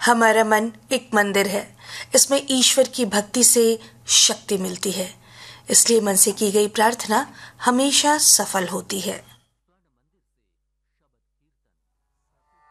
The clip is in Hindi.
हमारा मन एक मंदिर है। इसमें ईश्वर की भक्ति से शक्ति मिलती है, इसलिए मन से की गई प्रार्थना हमेशा सफल होती है।